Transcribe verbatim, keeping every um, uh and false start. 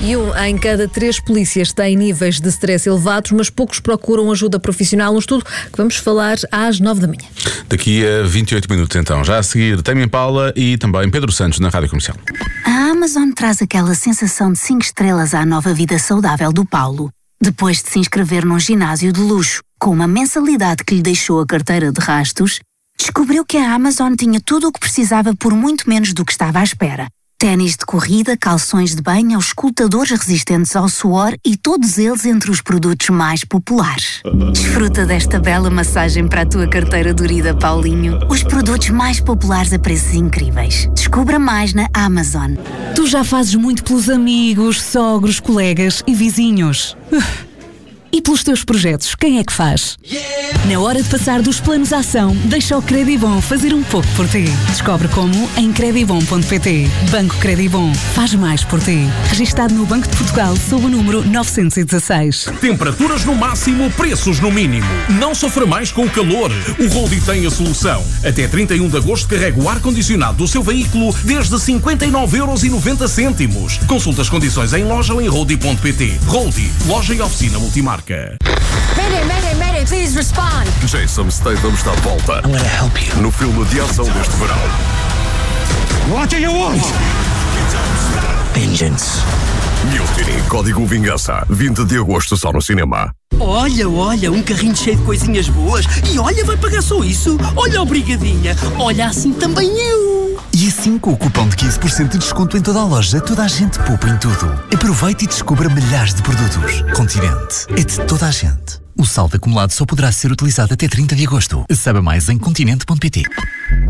E um em cada três polícias tem níveis de stress elevados, mas poucos procuram ajuda profissional. Um estudo que vamos falar às nove da manhã. Daqui a vinte e oito minutos, então. Já a seguir, Tame Impala e também Pedro Santos na Rádio Comercial. A Amazon traz aquela sensação de cinco estrelas à nova vida saudável do Paulo. Depois de se inscrever num ginásio de luxo, com uma mensalidade que lhe deixou a carteira de rastos, descobriu que a Amazon tinha tudo o que precisava por muito menos do que estava à espera. Ténis de corrida, calções de banho, escutadores resistentes ao suor e todos eles entre os produtos mais populares. Desfruta desta bela massagem para a tua carteira dorida, Paulinho. Os produtos mais populares a preços incríveis. Descubra mais na Amazon. Tu já fazes muito pelos amigos, sogros, colegas e vizinhos. E pelos teus projetos, quem é que faz? Na hora de passar dos planos à ação, deixa o Credibom fazer um pouco por ti. Descobre como em credibom ponto pt. Banco Credibom faz mais por ti. Registado no Banco de Portugal sob o número novecentos e dezasseis. Temperaturas no máximo, preços no mínimo. Não sofra mais com o calor. O Roldie tem a solução. Até trinta e um de agosto carrega o ar-condicionado do seu veículo desde cinquenta e nove euros e noventa cêntimos. Consulta as condições em loja ou em roldie ponto pt. Roldie, loja e oficina multimarca. Mayday, mayday, mayday, please respond. Jason Statham está de volta. I'm gonna help you. No filme de ação deste verão. What do you want? Vengeance. Mutiny, Código Vingança. vinte de agosto só no cinema. Olha, olha, um carrinho cheio de coisinhas boas. E olha, vai pagar só isso. Olha, obrigadinha. Olha, assim também eu. E assim, com o cupom de quinze por cento de desconto em toda a loja, toda a gente poupa em tudo. Aproveite e descubra milhares de produtos. Continente é de toda a gente. O saldo acumulado só poderá ser utilizado até trinta de agosto. Saiba mais em continente ponto pt.